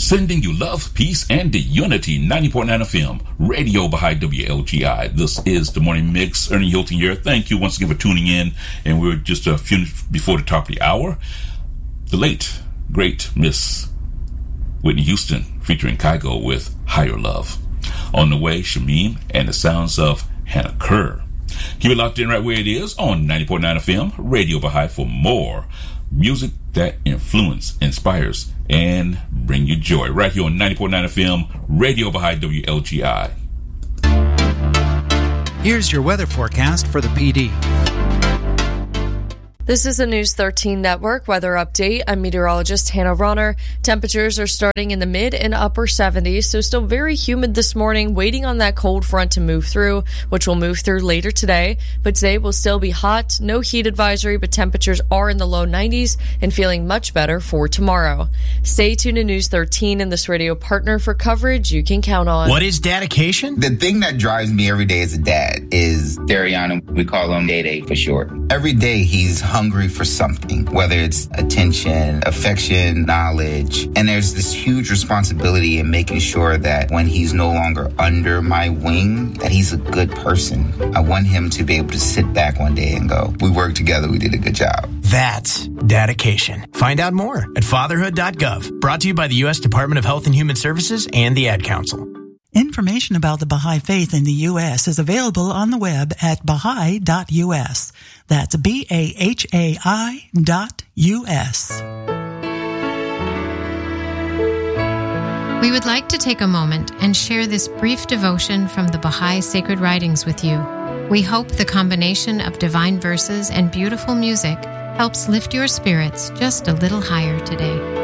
Sending you love, peace, and the unity. 90.9 FM, Radio Baha'i WLGI. This is the Morning Mix. Ernie Hilton here. Thank you once again for tuning in. And we're just a few before the top of the hour. The late, great Miss Whitney Houston featuring Kygo with Higher Love. On the way, Shamim and the sounds of Hannah Kerr. Keep it locked in right where it is on 90.9 FM, Radio Baha'i, for more music that inspires, and bring you joy. Right here on 90.9 FM, Radio Baha'i WLGI. Here's your weather forecast for the PD. This is the News 13 Network weather update. I'm meteorologist Hannah Ronner. Temperatures are starting in the mid and upper 70s, so still very humid this morning, waiting on that cold front to move through, which will move through later today. But today will still be hot, no heat advisory, but temperatures are in the low 90s and feeling much better for tomorrow. Stay tuned to News 13 and this radio partner for coverage you can count on. What is dedication? The thing that drives me every day as a dad is Dariana. We call him Day for short. Every day he's hungry for something, whether it's attention, affection, knowledge. And there's this huge responsibility in making sure that when he's no longer under my wing, that he's a good person. I want him to be able to sit back one day and go, we worked together, we did a good job. That's dedication. Find out more at fatherhood.gov. Brought to you by the U.S. Department of Health and Human Services and the Ad Council. Information about the Baha'i Faith in the U.S. is available on the web at Baha'i.us. That's BAHAI.US. We would like to take a moment and share this brief devotion from the Baha'i Sacred Writings with you. We hope the combination of divine verses and beautiful music helps lift your spirits just a little higher today.